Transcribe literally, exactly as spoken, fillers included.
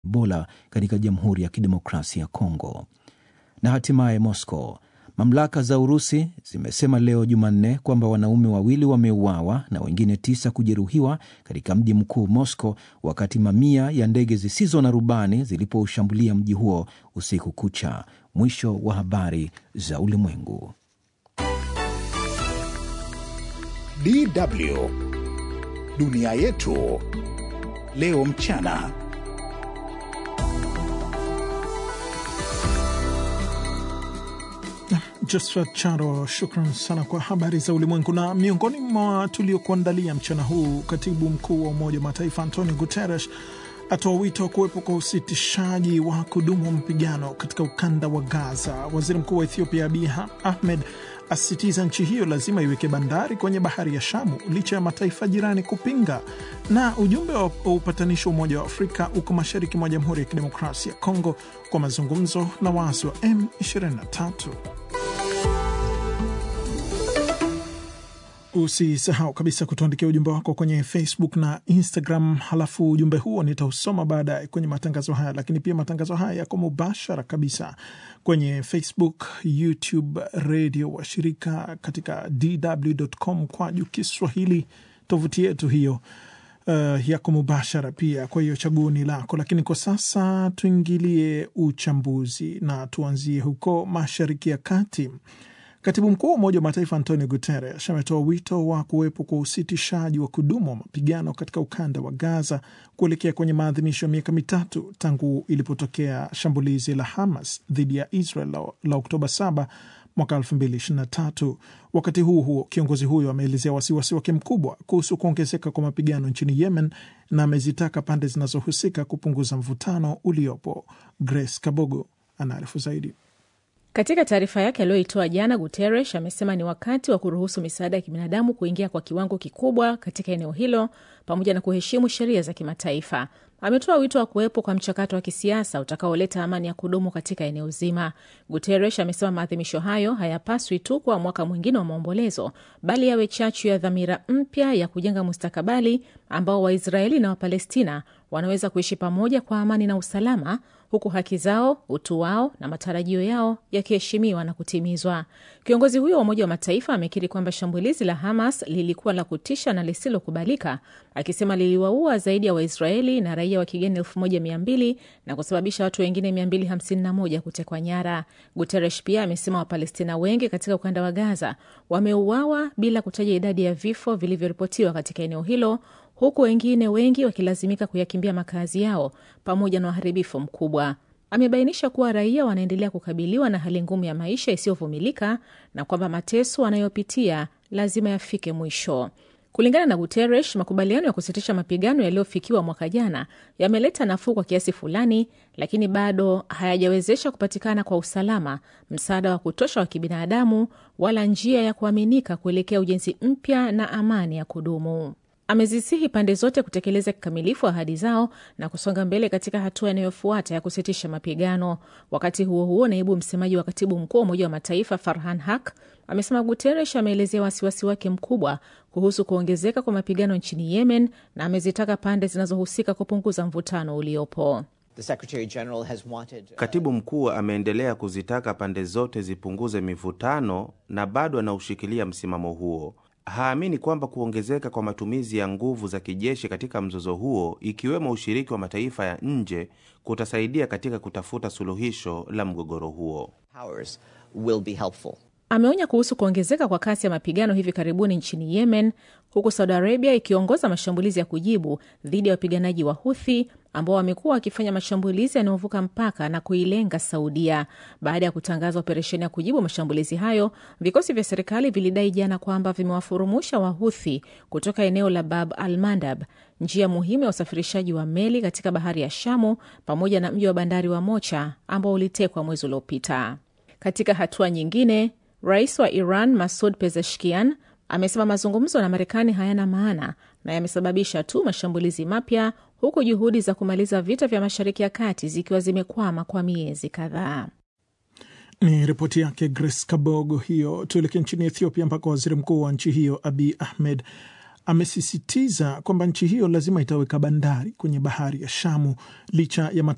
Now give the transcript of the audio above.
Ebola katika Jamhuri ya Kidemokrasia ya Kongo. Na hatimaye Moscow. Mamlaka za Urusi zimesema leo Jumanne kwamba wanaume wawili wameuawa na wengine tisa kujeruhiwa katika mji mkuu Moscow wakati mamia ya ndege zisizo na rubani zilipoushambulia mji huo usiku kucha. Mwisho wa habari za ulimwengu. D W Dunia yetu leo mchana. Josephat Charo, shukran sana kwa habari za ulimwengu. Na miongoni mwa tuliokuandalia mchana huu, katibu mkuu wa Umoja wa Mataifa Antonio Guterres atoa wito wa kuwepo kwa usitishaji wa kudumu wa mapigano katika ukanda wa Gaza. Waziri Mkuu wa Ethiopia Abiy Ahmed asisitiza nchi hiyo lazima iweke bandari kwenye bahari ya Shamu licha ya mataifa jirani kupinga. Na ujumbe wa upatanisho Umoja wa Afrika uko mashariki mwa Jamhuri ya Kidemokrasia ya Kongo kwa mazungumzo na waasi wa M ishirini na tatu. Usisahau kabisa kutuandikia ujumbe wako kwenye Facebook na Instagram, halafu ujumbe huo nitausoma baadaye kwenye matangazo haya. Lakini pia matangazo haya yako mubashara kabisa kwenye Facebook, YouTube, radio wa shirika katika d w dot com kwa Kiswahili, tovuti yetu hiyo uh, yako mubashara pia. Kwa hiyo chaguoni lako. Lakini kwa sasa tuingilie uchambuzi na tuanzie huko Mashariki ya Kati. Katibu mkuu wa Umoja wa Mataifa Antonio Guterres ametoa wito wa kuwepo kwa usitishaji wa kudumu wa mapigano katika ukanda wa Gaza kuelekea kwenye maadhimisho ya miaka mitatu tangu ilipotokea shambulizi la Hamas dhidi ya Israel la, la Oktoba saba mwaka elfu mbili ishirini na tatu. Wakati huu huo, kiongozi huyo ameelezea wasiwasi wake mkubwa kuhusu kuongezeka kwa mapigano nchini Yemen na amezitaka pande zinazohusika kupunguza mvutano uliopo. Grace Kabogo anaarifu zaidi. Katika taarifa yake aliyoitoa jana, Guterres amesema ni wakati wa kuruhusu misaada ya kibinadamu kuingia kwa kiwango kikubwa katika eneo hilo pamoja na kuheshimu sheria za kimataifa. Ametoa wito wa kuwepo kwa mchakato wa kisiasa utakaoleta amani ya kudumu katika eneo zima. Guterres amesema maadhimisho hayo hayapaswi tu kwa mwaka mwingine wa maombolezo, bali yawe chachu ya dhamira mpya ya kujenga mustakabali ambao Waisraeli na Wapalestina wanaweza kuishi pamoja kwa amani na usalama, huku haki zao, utu wao na matarajio yao yakiheshimiwa na kutimizwa. Kiongozi huyo wa Umoja wa Mataifa amekiri kwamba shambulizi la Hamas lilikuwa la kutisha na lisilokubalika, akisema liliwaua zaidi ya Waisraeli na raia wa kigeni elfu moja mia mbili na kusababisha watu wengine mia mbili hamsini na moja kutekwa nyara. Guterres pia amesema Wapalestina wengi katika ukanda wa Gaza wameuawa bila kutaja idadi ya vifo vilivyoripotiwa katika eneo hilo, huku wengine wengi wakilazimika kuyakimbia makazi yao pamoja na uharibifu mkubwa. Amebainisha kuwa raia wanaendelea kukabiliwa na hali ngumu ya maisha isiyovumilika na kwamba mateso wanayopitia lazima yafike mwisho. Kulingana na Guterres, makubaliano ya kusitisha mapigano yaliyofikiwa mwaka jana yameleta nafuu kwa kiasi fulani, lakini bado hayajawezesha kupatikana kwa usalama, msaada wa kutosha wa kibinadamu, wala njia ya kuaminika kuelekea ujenzi mpya na amani ya kudumu. Amezisihi pande zote kutekeleza kikamilifu ahadi zao na kusonga mbele katika hatua inayofuata ya kusitisha mapigano. Wakati huo huo, naibu msemaji wa katibu mkuu wa Umoja wa Mataifa Farhan Haq amesema Guterres ameelezea wasiwasi wake mkubwa kuhusu kuongezeka kwa mapigano nchini Yemen na amezitaka pande zinazohusika kupunguza mvutano uliopo. Wanted... Katibu mkuu ameendelea kuzitaka pande zote zipunguze mivutano na bado anaushikilia msimamo huo. Haamini kwamba kuongezeka kwa matumizi ya nguvu za kijeshi katika mzozo huo, ikiwemo ushiriki wa mataifa ya nje, kutasaidia katika kutafuta suluhisho la mgogoro huo. Ameonya kuhusu kuongezeka kwa kasi ya mapigano hivi karibuni nchini Yemen, huku Saudi Arabia ikiongoza mashambulizi ya kujibu dhidi ya wapiganaji wa Houthi ambao wamekuwa wakifanya mashambulizi yanayovuka mpaka na kuilenga Saudia. Baada ya kutangaza operesheni ya kujibu mashambulizi hayo, vikosi vya serikali vilidai jana kwamba vimewafurumusha Wahuthi kutoka eneo la Bab al-Mandab, njia muhimu ya usafirishaji wa meli katika bahari ya Shamu, pamoja na mji wa bandari wa Mocha ambao ulitekwa mwezi uliopita. Katika hatua nyingine, Rais wa Iran Masoud Pezeshkian amesema mazungumzo na Marekani hayana maana na yamesababisha tu mashambulizi mapya, huku juhudi za kumaliza vita vya Mashariki ya Kati zikiwa zimekwama kwa miezi kadhaa. Ni ripoti yake Grace Kabogo hiyo. Tuelekee nchini Ethiopia ambako waziri mkuu wa nchi hiyo Abiy Ahmed amesisitiza kwamba nchi hiyo lazima itaweka bandari kwenye bahari ya Shamu licha ya